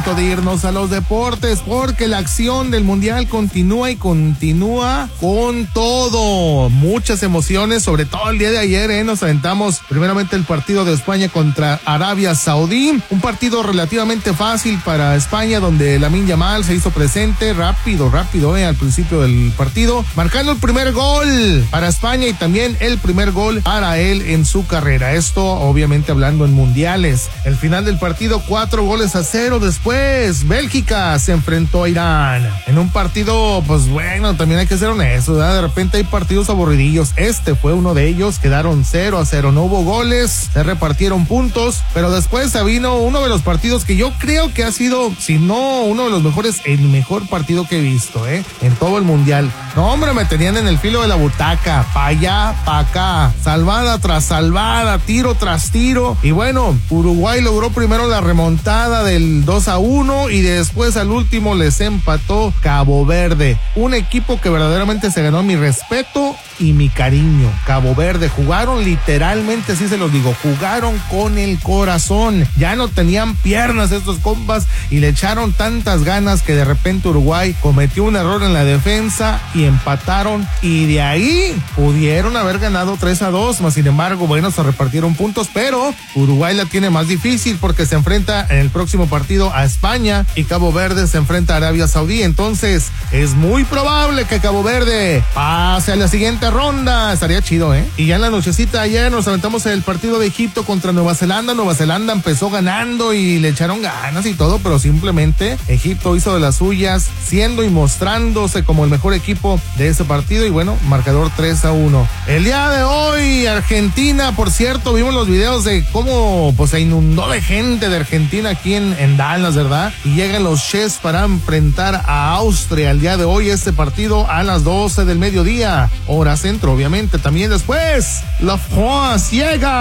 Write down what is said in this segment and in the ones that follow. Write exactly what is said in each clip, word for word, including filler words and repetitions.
momento de irnos a los deportes porque la acción del mundial continúa y continúa con todo. Muchas emociones, sobre todo el día de ayer, ¿eh? Nos aventamos primeramente el partido de España contra Arabia Saudí, un partido relativamente fácil para España donde Lamine Yamal se hizo presente rápido, rápido, ¿eh? Al principio del partido, marcando el primer gol para España y también el primer gol para él en su carrera. Esto obviamente hablando en mundiales. El final del partido, cuatro goles a cero. Después, Bélgica se enfrentó a Irán en un partido, pues bueno, también hay que ser honestos, ¿verdad? De repente hay partidos aburridillos. Este fue uno de ellos, quedaron cero a cero, no hubo goles, se repartieron puntos, pero después se vino uno de los partidos que yo creo que ha sido, si no uno de los mejores, el mejor partido que he visto, ¿eh? En todo el mundial. No, hombre, me tenían en el filo de la butaca, pa' allá, pa' acá, salvada tras salvada, tiro tras tiro, y bueno, Uruguay logró primero la remontada del dos a uno y después al último les empató Cabo Verde, un equipo que verdaderamente se ganó mi respeto y mi cariño. Cabo Verde jugaron literalmente, así se los digo, jugaron con el corazón, ya no tenían piernas estos compas y le echaron tantas ganas que de repente Uruguay cometió un error en la defensa y empataron, y de ahí pudieron haber ganado tres a dos, más sin embargo, bueno, se repartieron puntos, pero Uruguay la tiene más difícil porque se enfrenta en el próximo partido a España y Cabo Verde se enfrenta a Arabia Saudí, entonces es muy probable que Cabo Verde pase a la siguiente ronda. Estaría chido, ¿eh? Y ya en la nochecita ayer nos aventamos el partido de Egipto contra Nueva Zelanda. Nueva Zelanda empezó ganando y le echaron ganas y todo, pero simplemente Egipto hizo de las suyas, siendo y mostrándose como el mejor equipo de ese partido, y bueno, marcador tres a uno. El día de hoy, Argentina, por cierto, vimos los videos de cómo pues se inundó de gente de Argentina aquí en, en Dallas, ¿verdad? Y llegan los Chefs para enfrentar a Austria el día de hoy, este partido a las doce del mediodía, hora centro, obviamente. También después, la France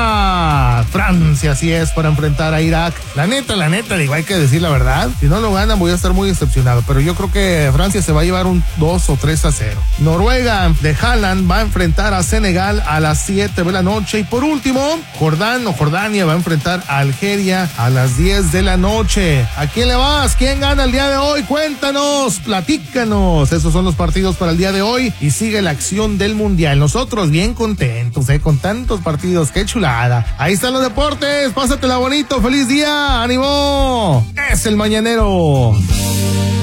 llega, Francia, así es, para enfrentar a Irak. La neta, la neta, digo, hay que decir la verdad, si no lo ganan voy a estar muy decepcionado, pero yo creo que Francia se va a llevar un dos o tres a cero. Noruega de Haaland va a enfrentar a Senegal a las siete de la noche, y por último, Jordán o Jordania va a enfrentar a Algeria a las diez de la noche. ¿A quién le vas? ¿Quién gana el día de hoy? Cuéntanos, platícanos. Esos son los partidos para el día de hoy y sigue la acción del mundial. Nosotros bien contentos, eh, con tantos partidos, qué chulada. Ahí están los deportes, pásatela bonito, feliz día, ánimo. Es el mañanero.